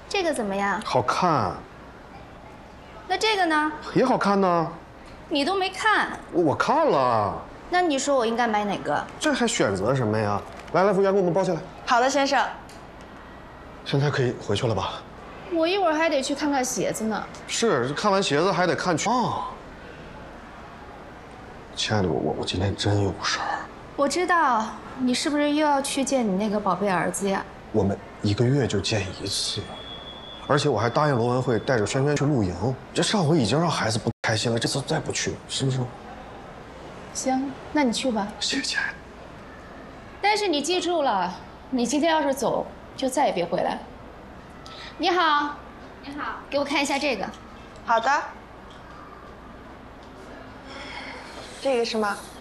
这个怎么样？ 好看。 那这个呢？ 也好看呢。 你都没看。 我看了。 那你说我应该买哪个？ 这还选择什么呀？来，服务员给我们包起来。 好的，先生。 现在可以回去了吧？ 我一会儿还得去看看鞋子呢。 是，看完鞋子还得看去。哦，亲爱的，我今天真有事儿。 我知道，你是不是又要去见你那个宝贝儿子呀？ 我们1个月就见1次，而且我还答应罗文慧带着轩轩去露营。这上回已经让孩子不开心了，这次再不去，是不是？ 行，那你去吧。 谢谢亲爱的。 但是你记住了，你今天要是走，就再也别回来了。你好，你好，给我看一下这个。 好的。这个是吗？